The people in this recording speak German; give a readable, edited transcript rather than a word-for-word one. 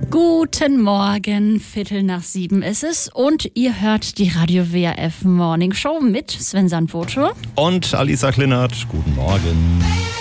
Guten Morgen, 6:15 ist es und ihr hört die Radio WRF Morning Show mit Sven Sandvoto und Alisa Klinert. Guten Morgen.